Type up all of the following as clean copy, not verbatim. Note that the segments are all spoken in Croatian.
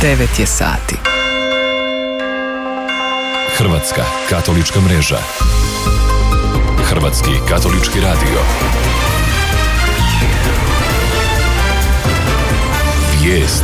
9 je sati. Hrvatska katolička mreža. Hrvatski katolički radio. Vijesti.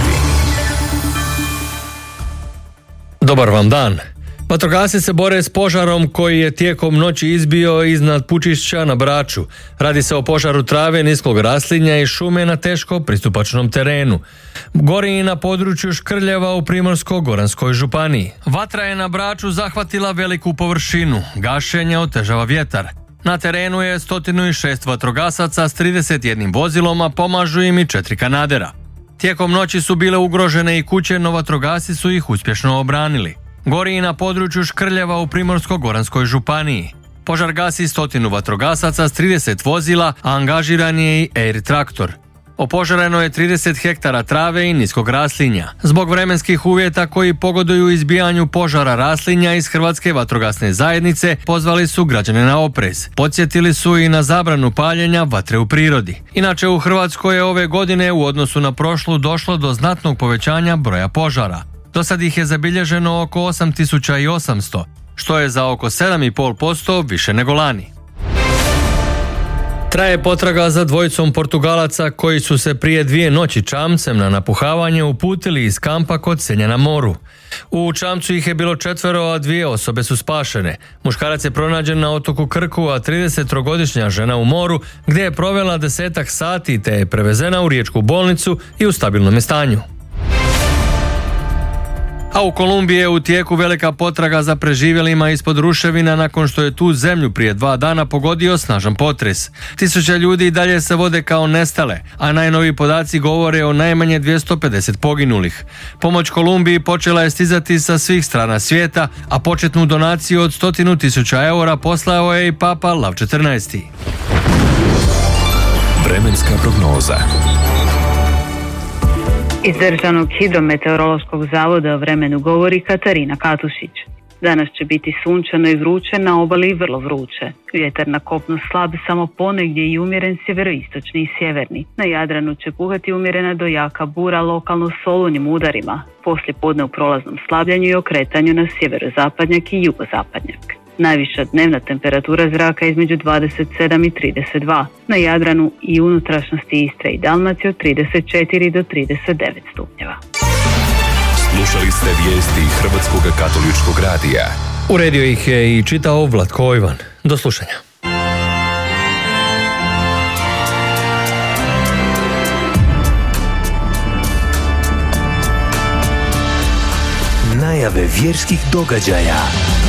Dobar vam dan. Vatrogasci se bore s požarom koji je tijekom noći izbio iznad Pučišća na Braču. Radi se o požaru trave, niskog raslinja i šume na teško pristupačnom terenu. Gori i na području Škrljeva u Primorsko-goranskoj županiji. Vatra je na Braču zahvatila veliku površinu. Gašenje otežava vjetar. Na terenu je 106 vatrogasaca s 31 vozilom, a pomažu im i 4 kanadera. Tijekom noći su bile ugrožene i kuće, no vatrogasci su ih uspješno obranili. Gori i na području Škrljeva u Primorsko-goranskoj županiji. Požar gasi 100 vatrogasaca s 30 vozila, a angažiran je i Air traktor. Opožareno je 30 hektara trave i niskog raslinja. Zbog vremenskih uvjeta koji pogoduju izbijanju požara raslinja iz Hrvatske vatrogasne zajednice, pozvali su građane na oprez. Podsjetili su i na zabranu paljenja vatre u prirodi. Inače, u Hrvatskoj je ove godine u odnosu na prošlu došlo do znatnog povećanja broja požara. Do sad ih je zabilježeno oko 8800, što je za oko 7,5% više nego lani. Traje potraga za dvojicom Portugalaca koji su se prije 2 noći čamcem na napuhavanje uputili iz kampa kod Senja na moru. U čamcu ih je bilo 4, a 2 osobe su spašene. Muškarac je pronađen na otoku Krku, a 33-godišnja žena u moru, gdje je provela 10 sati te je prevezena u riječku bolnicu i u stabilnom stanju. A u Kolumbiji je u tijeku velika potraga za preživjelima ispod ruševina nakon što je tu zemlju prije 2 dana pogodio snažan potres. 1000 ljudi i dalje se vode kao nestale, a najnoviji podaci govore o najmanje 250 poginulih. Pomoć Kolumbiji počela je stizati sa svih strana svijeta, a početnu donaciju od 100.000 eura poslao je i Papa Lav XIV. Vremenska prognoza. Iz Državnog hidrometeorološkog zavoda o vremenu govori Katarina Katušić. Danas će biti sunčano i vruće, na obali vrlo vruće. Vjetar na kopnu slab, samo ponegdje i umjeren sjeveroistočni i sjeverni. Na Jadranu će puhati umjerena do jaka bura, lokalno s olujnim udarima. Poslije podne u prolaznom slabljanju i okretanju na sjeverozapadnjak i jugozapadnjak. Najviša dnevna temperatura zraka između 27 i 32, na Jadranu i unutrašnjosti Istre i Dalmacije od 34 do 39 stupnjeva. Slušali ste vijesti Hrvatskog katoličkog radija. Uredio ih je i čitao Vlatko Ivan. Do slušanja. Najave vjerskih događaja.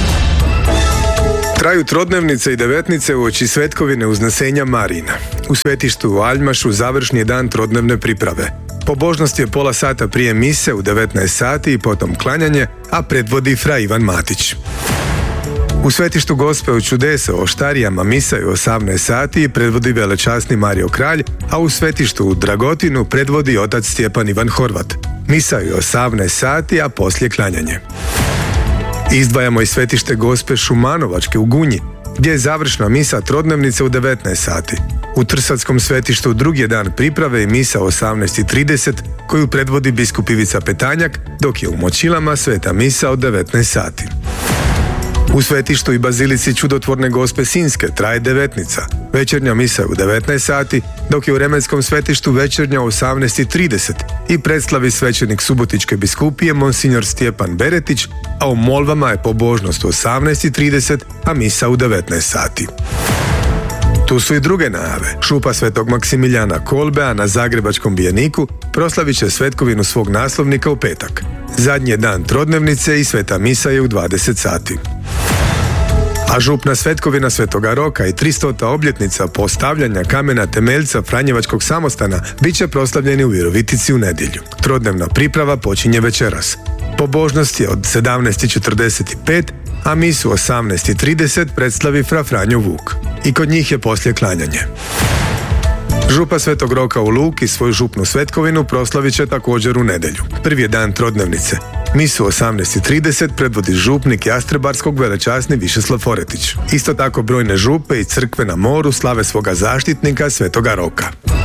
Traju trodnevnice i devetnice uoči svetkovine uznesenja Marina. U svetištu u Aljmašu završni je dan trodnevne priprave. Pobožnost je pola sata prije mise u 19 sati i potom klanjanje, a predvodi fra Ivan Matić. U svetištu Gospe u čudese o Štarijama misa je u 18 sati i predvodi velečasni Mario Kralj, a u svetištu u Dragotinu predvodi otac Stjepan Ivan Horvat. Misa je u 18 sati, a poslije klanjanje. Izdvajamo i svetište Gospe Šumanovačke u Gunji, gdje je završna misa trodnevnice u 19 sati. U Trsatskom svetištu drugi je dan priprave i misa u 18:30, koju predvodi biskup Ivica Petanjak, dok je u Močilama sveta misa od 19 sati. U svetištu i bazilici Čudotvorne Gospe Sinjske traje devetnica. Večernja misa je u 19 sati, dok je u Remenskom svetištu večernja u 18:30 i predslavi svećenik Subotičke biskupije Monsignor Stjepan Beretić, a u Molvama je pobožnost u 18:30, a misa u 19 sati. Tu su i druge najave. Šupa svetog Maksimiljana Kolbea na Zagrebačkom Bijeniku proslavit će svetkovinu svog naslovnika u petak. Zadnji je dan trodnevnice i sveta misa je u 20 sati. A župna svetkovina Svetoga Roka i 300. obljetnica postavljanja kamena temeljca Franjevačkog samostana bit će proslavljeni u Virovitici u nedjelju. Trodnevna priprava počinje večeras. Pobožnost je od 17:45, a misu 18:30 predslavi fra Franjo Vuk. I kod njih je poslije klanjanje. Župa Svetog Roka u Luki svoju župnu svetkovinu proslavit će također u nedjelju. Prvi je dan trodnevnice. Misu 18:30 predvodi župnik Jastrebarskog velečasni Višeslav Foretić. Isto tako brojne župe i crkve na moru slave svoga zaštitnika Svetoga Roka.